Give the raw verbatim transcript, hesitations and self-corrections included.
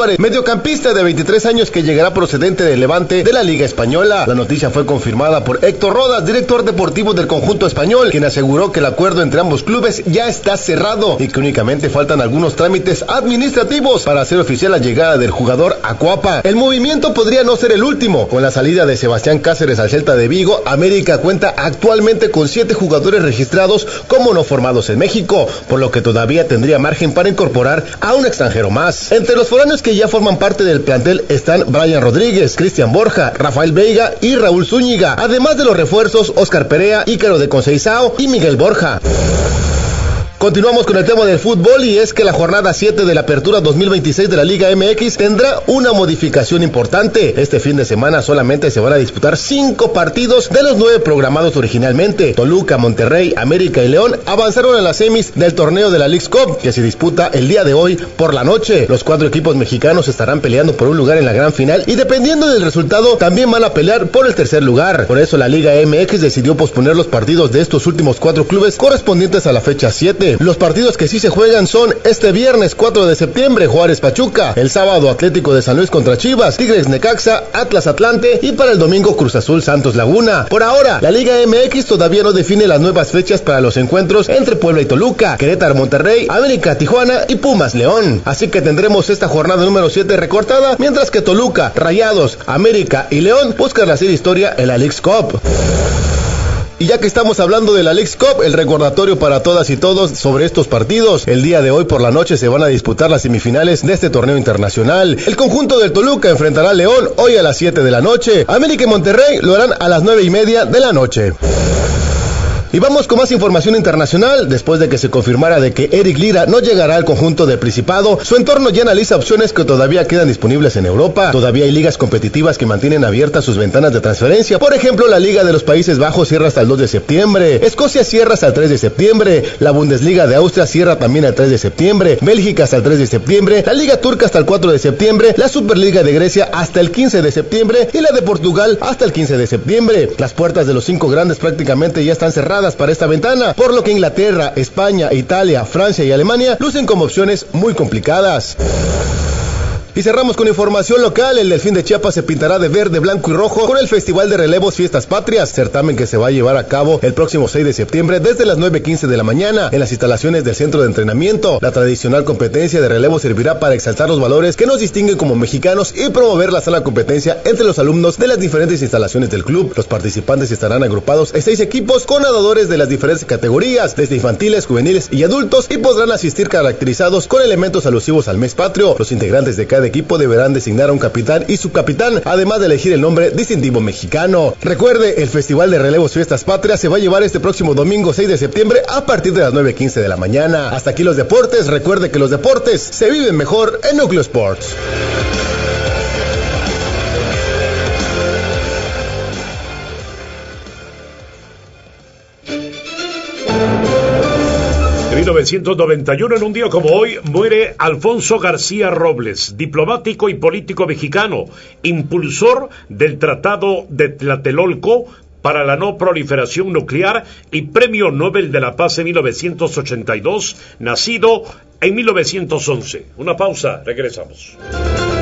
Álvarez, mediocampista de veintitrés años que llegará procedente del Levante de la Liga Española. La noticia fue confirmada por Héctor Rodas, director deportivo del conjunto español, quien aseguró que el acuerdo entre ambos clubes ya está cerrado y que únicamente faltan algunos trámites administrativos para hacer oficial la llegada del jugador a Coapa. El movimiento podría no ser el último. Con la salida de Sebastián Cáceres al Celta de Vigo, América cuenta actualmente con siete jugadores registrados como no formados en México, por lo que todavía tendría margen para incorporar a un extranjero más. Entre los foráneos que ya forman parte del plantel están Brian Rodríguez, Cristian Borja, Rafael Veiga y Raúl Zúñiga, además de los refuerzos Óscar Perea, Ícaro de Conceizao y Miguel Borja. Continuamos con el tema del fútbol y es que la jornada siete de la Apertura dos mil veintiséis de la Liga M X tendrá una modificación importante. Este fin de semana solamente se van a disputar cinco partidos de los nueve programados originalmente. Toluca, Monterrey, América y León avanzaron a las semis del torneo de la Leagues Cup, que se disputa el día de hoy por la noche. Los cuatro equipos mexicanos estarán peleando por un lugar en la gran final y dependiendo del resultado también van a pelear por el tercer lugar. Por eso la Liga M X decidió posponer los partidos de estos últimos cuatro clubes correspondientes a la fecha siete. Los partidos que sí se juegan son este viernes cuatro de septiembre, Juárez Pachuca, el sábado Atlético de San Luis contra Chivas, Tigres Necaxa, Atlas Atlante y para el domingo Cruz Azul Santos Laguna. Por ahora, la Liga M X todavía no define las nuevas fechas para los encuentros entre Puebla y Toluca, Querétaro Monterrey, América Tijuana y Pumas León. Así que tendremos esta jornada número siete recortada, mientras que Toluca, Rayados, América y León buscan hacer historia en la Leagues Cup. Y ya que estamos hablando de la Leagues Cup, el recordatorio para todas y todos sobre estos partidos. El día de hoy por la noche se van a disputar las semifinales de este torneo internacional. El conjunto del Toluca enfrentará a León hoy a las siete de la noche. América y Monterrey lo harán a las nueve y media de la noche. Y vamos con más información internacional. Después de que se confirmara de que Eric Lira no llegará al conjunto del Principado, su entorno ya analiza opciones que todavía quedan disponibles en Europa. Todavía hay ligas competitivas que mantienen abiertas sus ventanas de transferencia. Por ejemplo, la Liga de los Países Bajos cierra hasta el dos de septiembre. Escocia cierra hasta el tres de septiembre. La Bundesliga de Austria cierra también el tres de septiembre. Bélgica hasta el tres de septiembre. La Liga Turca hasta el cuatro de septiembre. La Superliga de Grecia hasta el quince de septiembre. Y la de Portugal hasta el quince de septiembre. Las puertas de los cinco grandes prácticamente ya están cerradas para esta ventana, por lo que Inglaterra, España, Italia, Francia y Alemania lucen como opciones muy complicadas. Y cerramos con información local. El Delfín de Chiapas se pintará de verde, blanco y rojo con el Festival de Relevos Fiestas Patrias, certamen que se va a llevar a cabo el próximo seis de septiembre desde las nueve quince de la mañana en las instalaciones del centro de entrenamiento. La tradicional competencia de relevo servirá para exaltar los valores que nos distinguen como mexicanos y promover la sana competencia entre los alumnos de las diferentes instalaciones del club. Los participantes estarán agrupados en seis equipos con nadadores de las diferentes categorías, desde infantiles, juveniles y adultos, y podrán asistir caracterizados con elementos alusivos al mes patrio. Los integrantes de cada equipo deberán designar a un capitán y subcapitán, además de elegir el nombre distintivo mexicano. Recuerde, el Festival de Relevos Fiestas Patrias se va a llevar este próximo domingo seis de septiembre a partir de las nueve quince de la mañana. Hasta aquí los deportes. Recuerde que los deportes se viven mejor en Núcleo Sports. En mil novecientos noventa y uno, en un día como hoy, muere Alfonso García Robles, diplomático y político mexicano, impulsor del Tratado de Tlatelolco para la no proliferación nuclear y Premio Nobel de la Paz en mil novecientos ochenta y dos, nacido en mil novecientos once. Una pausa, regresamos.